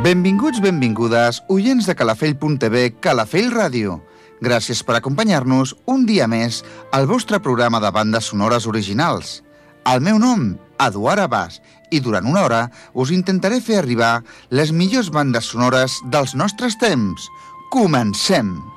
Benvinguts, benvingudes, oients de calafell.tv, Calafell Ràdio. Gràcies per acompanyar-nos un dia més al vostre programa de bandes sonores originals. El meu nom, Eduard Abàs, i durant una hora us intentaré fer arribar les millors bandes sonores dels nostres temps. Comencem!